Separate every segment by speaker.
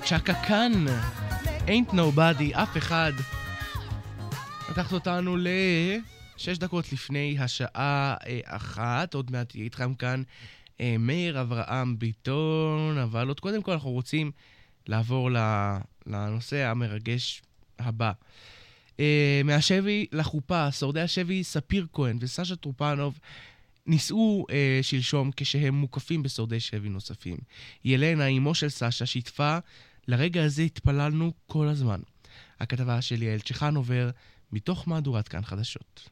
Speaker 1: צ'קה כאן, ain't nobody, אף אחד. לקחת אותנו ל6 דקות לפני השעה 1, עוד מעט יהיה איתכם כאן מאיר אברהם ביטון, אבל עוד קודם כל אנחנו רוצים לעבור לנושא המרגש הבא. מהשבי לחופה, שורדי השבי ספיר כהן וסשה טרופנוב ניסו שלשום כשהם מוקפים בשורדי שבי נוספים. ילנה, אמו של סשה, שיתפה, לרגע הזה התפללנו כל הזמן. הכתבה של יעל צ'חנובר מתוך מהדורת כאן חדשות.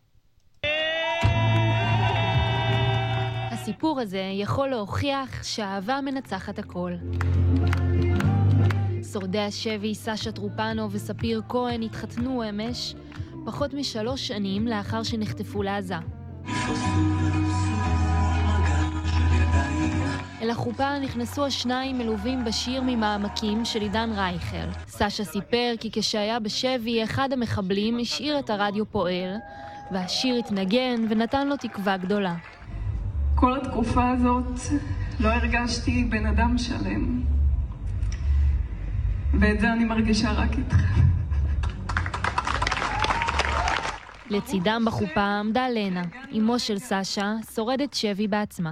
Speaker 2: הסיפור הזה יכול להוכיח שהאהבה מנצחת הכל. שורדי השבי סשה טרופנוב וספיר כהן התחתנו אמש פחות מ3 שנים לאחר שנחטפו לעזה. אל החופה נכנסו השניים מלווים בשיר ממעמקים של עידן רייכל. סשה סיפר כי כשהיה בשבי אחד המחבלים השאיר את הרדיו פועל והשיר התנגן ונתן לו תקווה גדולה.
Speaker 3: כל התקופה הזאת לא הרגשתי בן אדם שלם, ואת זה אני מרגישה רק איתך.
Speaker 2: לצידם בחופה עמדה לנה, אמו של סשה, שורדת שבי בעצמה.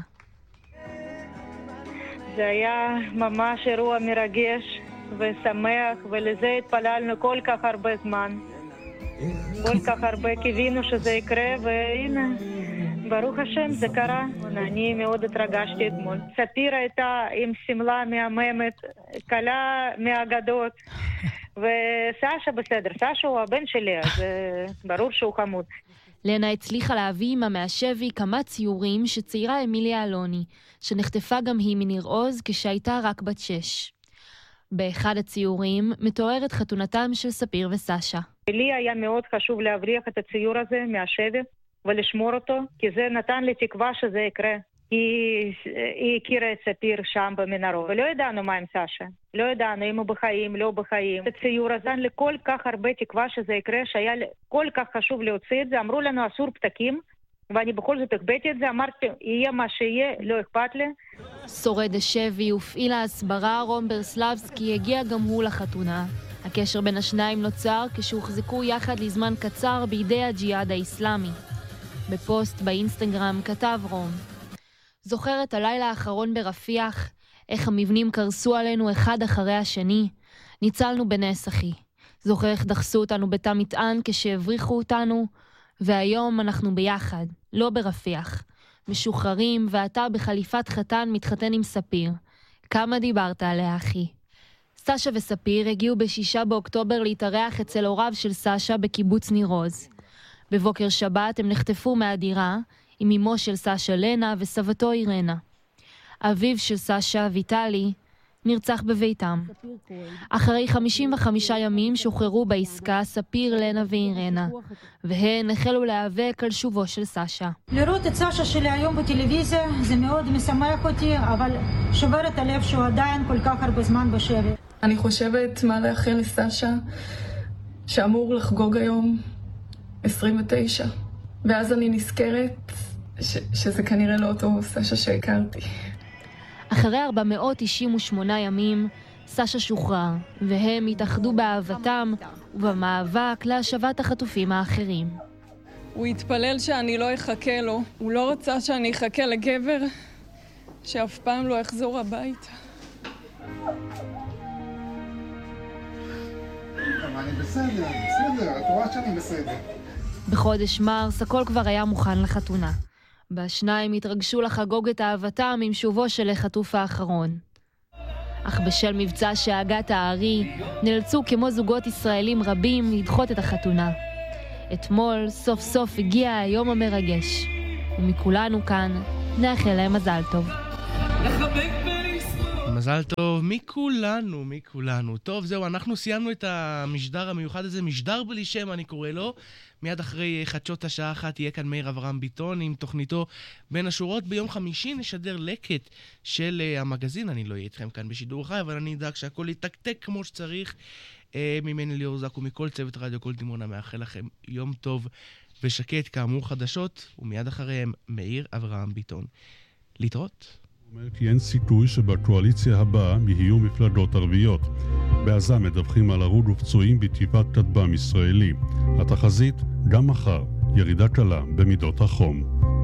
Speaker 4: זה היה ממש אירוע מרגש ושמח, ולזה התפללנו כל כך הרבה זמן. כל כך הרבה קיווינו שזה יקרה, והנה, ברוך השם, זה קרה. אני מאוד התרגשתי אתמול. ספיר הייתה עם סמלה מהממת, קלה מהאגדות, וסשה בסדר. סשה הוא הבן שלי, אז ברור שהוא חמוד.
Speaker 2: לנה הצליחה להביא עמה מהשבי כמה ציורים שציירה אמיליה אלוני, שנחטפה גם היא מניר עוז כשהייתה רק בת 6. באחד הציורים מתוארת חתונתם של ספיר וסשה.
Speaker 4: לי היה מאוד חשוב להבריח את הציור הזה מהשבי ולשמור אותו, כי זה נתן לי תקווה שזה יקרה. היא הכירה את ספיר שם במנהרות, ולא ידענו מה עם סשה. לא ידענו אם הוא בחיים, לא בחיים. הציור הזה נתן לי כל כך הרבה תקווה שזה יקרה, שהיה כל כך חשוב להוציא את זה. אמרו לנו אסור פתקים, ואני בכל זאת הקבאתי את זה, אמרתי, יהיה מה שיהיה, לא אכפת לי.
Speaker 2: שורד השבי ופעיל ההסברה רום ברסלבסקי הגיע גם הוא לחתונה. הקשר בין השניים נוצר כשהוחזקו יחד לזמן קצר בידי הג'יהאד האסלאמי. בפוסט באינסטגרם כתב רום: זוכרת הלילה האחרון ברפיח, איך המבנים קרסו עלינו אחד אחרי השני? ניצלנו בנס אחי. זוכר איך דחסו אותנו בתא מטען כשהבריחו אותנו? והיום אנחנו ביחד, לא ברפיח. משוחררים, ואתה בחליפת חתן מתחתן עם ספיר. כמה דיברת עליה, אחי? סשה וספיר הגיעו ב6 באוקטובר להתארח אצל הוריו של סשה בקיבוץ ניר עוז. בבוקר שבת הם נחטפו מהדירה עם אמו של סשה לנה וסבתו אירנה. אביו של סשה, ויטלי, נרצח בביתם. אחרי 55 ימים שוחררו בעסקה ספיר, לנה ואירנה, והן החלו להיאבק על שובו של סשה.
Speaker 5: לראות את סשה שלי היום בטלוויזיה זה מאוד משמח אותי, אבל שובר את הלב שהוא עדיין כל כך הרבה זמן בשבי.
Speaker 3: אני חושבת מה לאחל לסשה, שאמור לחגוג היום 29, ואז אני נזכרת שזה כנראה לא אותו סשה שהכרתי.
Speaker 2: אחרי 498 ימים, סשה שוחרר, והם התאחדו באהבתם ובמאבק להשבת החטופים האחרים.
Speaker 3: הוא התפלל שאני לא אחכה לו. הוא לא רצה שאני אחכה לגבר שאף פעם לא אחזור הביתה.
Speaker 6: אני בסדר, את רואה שאני בסדר.
Speaker 2: בחודש מרס הכל כבר היה מוכן לחתונה. בשניים התרגשו לחגוג את אהבתם עם שובו של החטוף האחרון. אך בשל מבצע שהגת הארי, נאלצו כמו זוגות ישראלים רבים לדחות את החתונה. אתמול סוף סוף הגיע היום המרגש, ומכולנו כאן נאחל להם מזל טוב.
Speaker 1: מזל טוב מכולנו. טוב, זהו, אנחנו סיימנו את המשדר המיוחד הזה, משדר בלי שם אני קורא לו. מיד אחרי חדשות השעה 1 יהיה כאן מאיר אברהם ביטון עם תוכניתו בין השורות. ביום חמישי נשדר לקט של המגזין. אני לא אהיה איתכם כאן בשידור חי, אבל אני אדאג שהכל יתקתק כמו שצריך. ממני ליאור זק ומכל צוות רדיו כל דימונה מאחל לכם יום טוב ושקט. כאמור חדשות, ומיד אחריהם מאיר אברהם ביטון. להתראות.
Speaker 7: אומרת כי אין סיכוי שבקואליציה הבאה יהיו מפלגות ערביות. בעזה מדווחים על הרוג ופצועים בתקיפת כטב"ם ישראלי. התחזית, גם מחר, ירידה קלה במידות החום.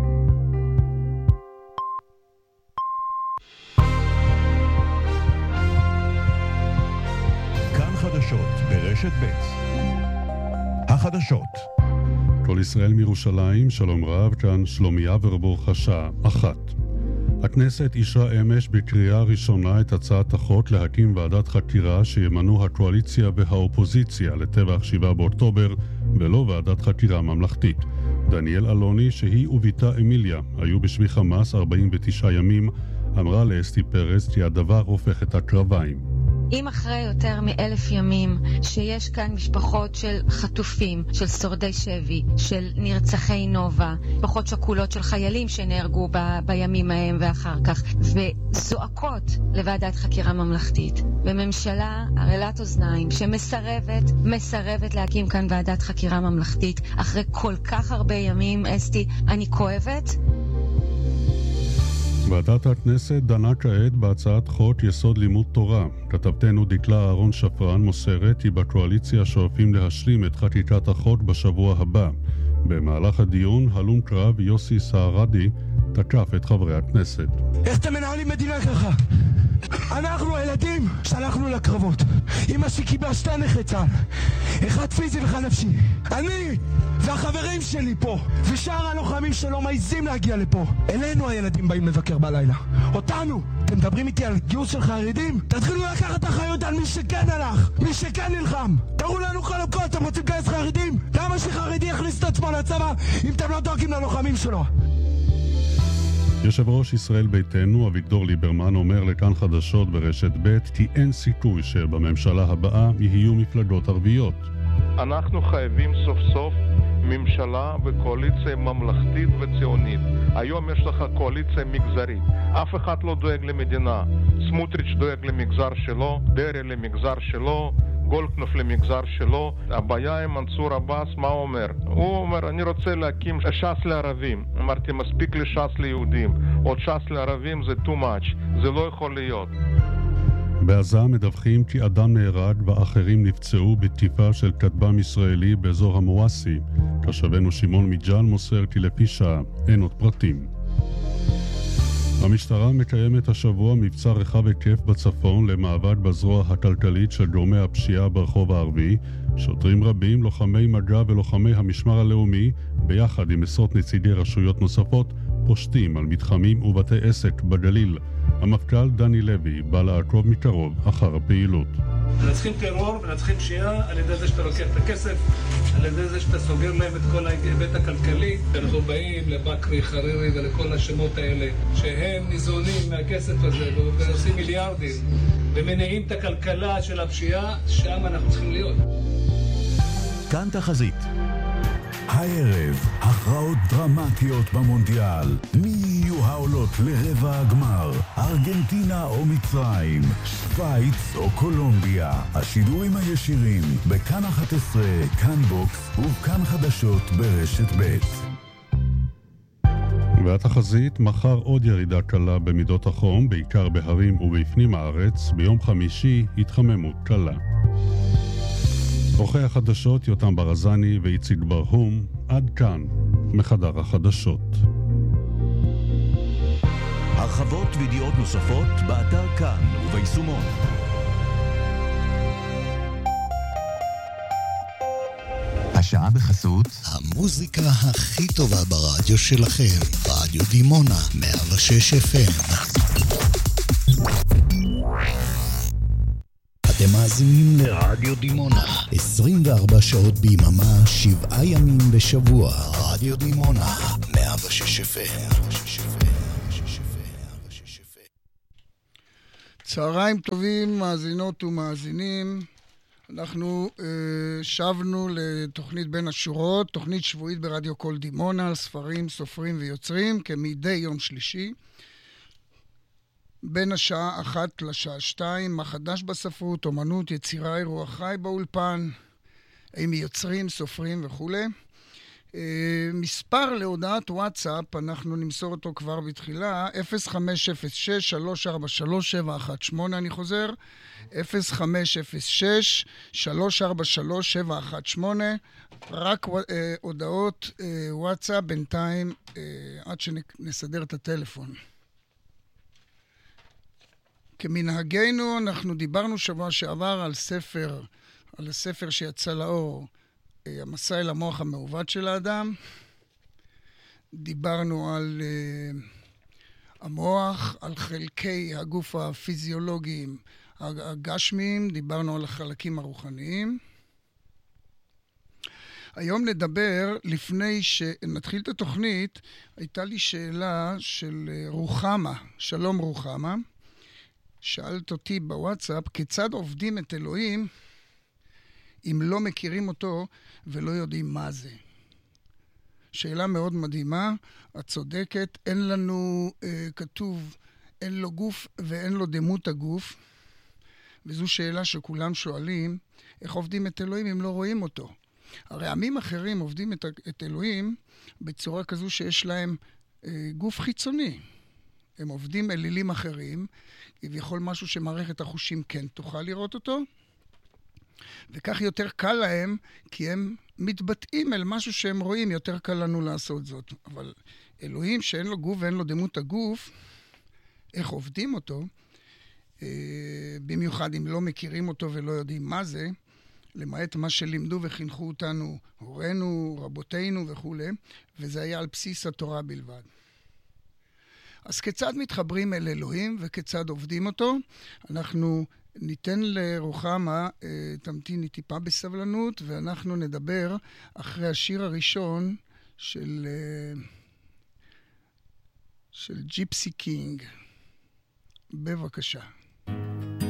Speaker 8: כאן חדשות ברשת ב'. החדשות.
Speaker 7: כל ישראל מירושלים, שלום רב, כאן שלומיה ורבור חשה, 1. הכנסת אישרה אמש בקריאה ראשונה את הצעת החוק להקים ועדת חקירה שימנו הקואליציה והאופוזיציה לטבח 7 באוקטובר, ולא ועדת חקירה ממלכתית. דניאל אלוני, שהיא וביתה אמיליה היו בשבי חמאס 49 ימים, אמרה לאסתי פרס כי הדבר הופך את הקרביים.
Speaker 9: אם אחרי יותר מ1,000 ימים שיש כאן משפחות של חטופים, של שורדי שבי, של נרצחי נובה, משפחות שכולות של חיילים שנהרגו בימים ההם ואחר כך, וזועקות לוועדת חקירה ממלכתית. בממשלה ערלת אוזניים שמסרבת להקים כאן ועדת חקירה ממלכתית. אחרי כל כך הרבה ימים, אסתי, אני כואבת.
Speaker 7: ועדת הכנסת דנה כעת בהצעת חוק יסוד לימוד תורה. כתבתנו דקלה אהרון שפרן מוסרת כי בקואליציה שואפים להשלים את חקיקת החוק בשבוע הבא. במהלך הדיון הלום קרב יוסי סערדי תקף את חברי הכנסת.
Speaker 10: איך אתם מנהלים מדינה ככה? אנחנו הילדים שהלכנו לקרבות. אמא שקיבלה 2 נכי צה"ל, אחד פיזי ואחד נפשי. אני והחברים שלי פה ושאר הלוחמים שלא מעיזים להגיע לפה. אלינו הילדים באים לבקר בלילה, אותנו. אתם מדברים איתי על גיוס של חרדים? תתחילו לקחת אחריות על מי שכן הלך, מי שכן נלחם. תראו לנו חלוקות, אתם רוצים לגייס חרדים? למה שחרדי יכניס את עצמו לצבא אם אתם לא דואגים ללוחמים שלו?
Speaker 7: יושב ראש ישראל ביתנו אביגדור ליברמן אומר לכאן חדשות ברשת ב' כי אין סיכוי שבממשלה הבאה יהיו מפלגות ערביות.
Speaker 11: אנחנו חייבים סוף סוף ממשלה וקואליציה ממלכתית וציונית. היום יש לך קואליציה מגזרית. אף אחד לא דואג למדינה. סמוטריץ' דואג למגזר שלו, דרעי למגזר שלו, גולדקנופ למגזר שלו. הבעיה עם מנסור עבאס, מה הוא אומר? הוא אומר, אני רוצה להקים ש"ס לערבים. אמרתי, מספיק לי ש"ס ליהודים. עוד ש"ס לערבים זה too much. זה לא יכול להיות.
Speaker 7: בעזה מדווחים כי אדם נהרג ואחרים נפצעו בתקיפה של כטב"ם ישראלי באזור המואסי. תושבנו שמעון מג'אן מוסר כי לפי שעה אין עוד פרטים. המשטרה מקיימת השבוע מבצע רחב היקף בצפון למאבק בזרוע הכלכלית של גורמי הפשיעה ברחוב הערבי. שוטרים רבים, לוחמי מג"ב ולוחמי המשמר הלאומי, ביחד עם עשרות נציגי רשויות נוספות, פושטים על מתחמים ובתי עסק בגליל. המפכ"ל דני לוי בא לעקוב מקרוב אחר הפעילות.
Speaker 12: מנצחים טרור ומנצחים פשיעה על ידי זה שאתה לוקח את הכסף, על ידי זה שאתה סוגר להם את כל ההיבט הכלכלי. אנחנו באים לבקרי, חרירי ולכל השמות האלה שהם ניזונים מהכסף הזה ועושים מיליארדים ומניעים את הכלכלה של הפשיעה, שם אנחנו צריכים להיות.
Speaker 8: כאן תחזית. הערב, הכרעות דרמטיות במונדיאל. מי יהיו העולות לרבע הגמר? ארגנטינה או מצרים? שוויץ או קולומביה? השידורים הישירים בכאן 11, כאן בוקס וכאן חדשות ברשת ב'.
Speaker 7: והתחזית, מחר עוד ירידה קלה במידות החום, בעיקר בהרים ובפנים הארץ. ביום חמישי התחממות קלה. עורכי החדשות יותם ברזני ואיציק ברהום. עד כאן מחדר החדשות.
Speaker 8: הרחבות וידיעות נוספות באתר כאן וביישומון.
Speaker 13: השעה בחסות המוזיקה הכי טובה ברדיו שלכם, רדיו דימונה 106 FM. אתם מאזינים לרדיו דימונה 24 שעות ביממה, 7 ימים בשבוע. רדיו דימונה 106 FM.
Speaker 14: צהריים טובים, מאזינות ומאזינים. אנחנו שבנו לתוכנית בין השורות, תוכנית שבועית ברדיו קול דימונה על ספרים, סופרים ויוצרים, כמדי יום שלישי. בין השעה 1 לשעה 2, מה חדש בספרות, אומנות, יצירה, אירוע חי באולפן, עם יוצרים, סופרים וכו'. מספר להודעת וואטסאפ, אנחנו נמסור אותו כבר בתחילה, 0506-343-718, אני חוזר, 0506-343-718, רק הודעות וואטסאפ בינתיים עד שנסדר את הטלפון. כמנהגנו, אנחנו דיברנו שבוע שעבר על הספר שיצא לאור, המסע אל המוח המעוות של האדם. דיברנו על המוח, על חלקי הגוף הפיזיולוגיים הגשמיים, דיברנו על החלקים הרוחניים. היום נדבר, לפני שנתחיל את התוכנית, הייתה לי שאלה של רוחמה, שלום רוחמה. שאלת אותי בוואטסאפ, כיצד עובדים את אלוהים אם לא מכירים אותו ולא יודעים מה זה? שאלה מאוד מדהימה, את צודקת, אין לנו כתוב, אין לו גוף ואין לו דמות הגוף, וזו שאלה שכולם שואלים, איך עובדים את אלוהים אם לא רואים אותו? הרי עמים אחרים עובדים את אלוהים בצורה כזו שיש להם גוף חיצוני. הם עובדים אלילים אחרים, כביכול משהו שמערכת החושים כן תוכל לראות אותו, וכך יותר קל להם, כי הם מתבטאים אל משהו שהם רואים, יותר קל לנו לעשות זאת. אבל אלוהים שאין לו גוף ואין לו דמות הגוף, איך עובדים אותו, במיוחד אם לא מכירים אותו ולא יודעים מה זה, למעט מה שלימדו וחינכו אותנו הורינו, רבותינו וכו', וזה היה על בסיס התורה בלבד. אז כיצד מתחברים אל אלוהים וכיצד עובדים אותו? אנחנו ניתן לרוחמה, תמתיני טיפה בסבלנות, ואנחנו נדבר אחרי השיר הראשון של ג'יפסי קינג. בבקשה.